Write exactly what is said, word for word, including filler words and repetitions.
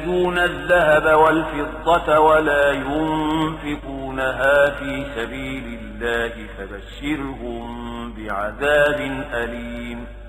يكنزون الذهب والفضة ولا ينفقونها في سبيل الله فبشرهم بعذاب أليم.